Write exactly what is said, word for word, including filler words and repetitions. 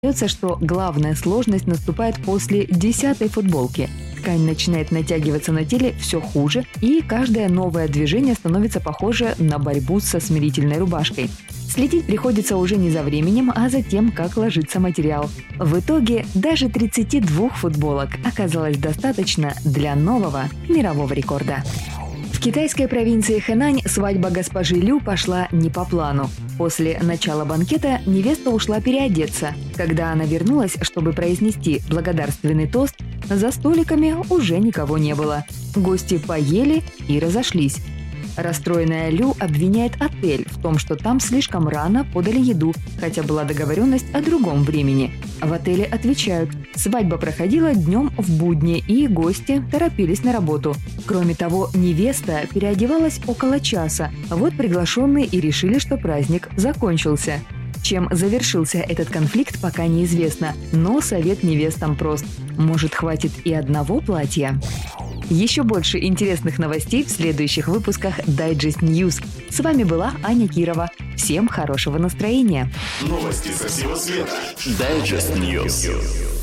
Кажется, что главная сложность наступает после десятой футболки. Ткань начинает натягиваться на теле все хуже, и каждое новое движение становится похоже на борьбу со смирительной рубашкой. Следить приходится уже не за временем, а за тем, как ложится материал. В итоге даже тридцати двух футболок оказалось достаточно для нового мирового рекорда. В китайской провинции Хэнань свадьба госпожи Лю пошла не по плану. После начала банкета невеста ушла переодеться. Когда она вернулась, чтобы произнести благодарственный тост, за столиками уже никого не было. Гости поели и разошлись. Расстроенная Лю обвиняет отель в том, что там слишком рано подали еду, хотя была договоренность о другом времени. В отеле отвечают: свадьба проходила днем в будни, и гости торопились на работу. Кроме того, невеста переодевалась около часа. Вот приглашенные и решили, что праздник закончился. Чем завершился этот конфликт, пока неизвестно, но совет невестам прост. Может, хватит и одного платья? Еще больше интересных новостей в следующих выпусках Digest News. С вами была Аня Кирова. Всем хорошего настроения. Новости со всего света. Digest News.